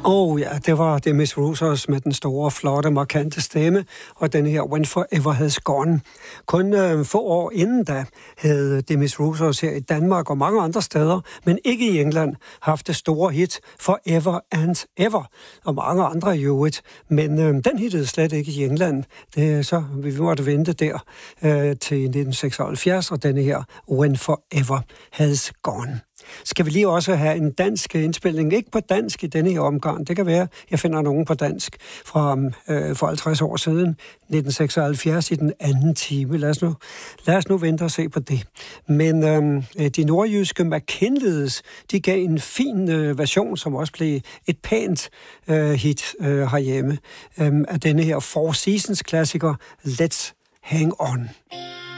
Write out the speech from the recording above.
Ja, det var Demis Roussos med den store, flotte, markante stemme, og den her When Forever Has Gone. Kun få år inden da havde Demis Roussos her i Danmark og mange andre steder, men ikke i England, haft det store hit Forever and Ever, og mange andre i øvrigt. Men den hittede slet ikke i England. Så vi måtte vente der til 1976, og denne her When Forever Has Gone. Skal vi lige også have en dansk indspilning? Ikke på dansk i denne her omgang. Det kan være, jeg finder nogen på dansk fra for 50 år siden, 1976 i den anden time. Lad os nu vente og se på det. Men de nordjyske McKinleys, de gav en fin version, som også blev et pænt hit herhjemme, af denne her Four Seasons klassiker Let's Hang On.